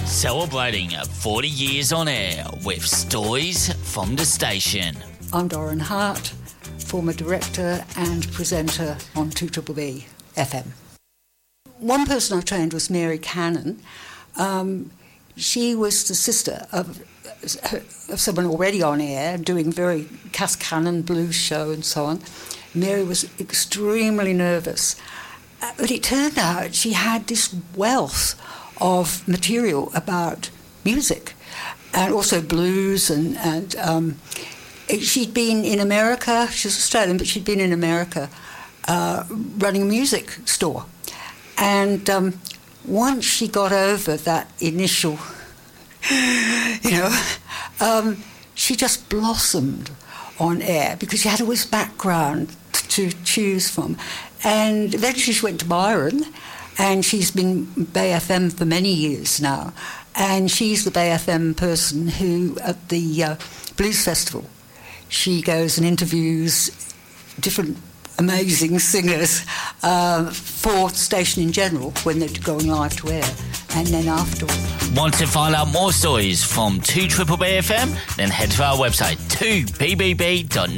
Celebrating 40 years on air with stories from the station. I'm Doran Hart, former director and presenter on 2BBB FM. One person I trained was Mary Cannon. She was the sister of someone already on air, doing very Cass Cannon blues show and so on. Mary was extremely nervous. But it turned out she had this wealth of material about music and also blues and she'd been in America. She's Australian, but she'd been in America running a music store. And once she got over that initial, she just blossomed on air because she had all this background to choose from. And eventually she went to Byron, and she's been Bay FM for many years now. And she's the Bay FM person who, at the Blues Festival, she goes and interviews different amazing singers for the station in general when they're going live to air, and then afterwards. Want to find out more stories from 2BBB FM? Then head to our website, 2BBB.net.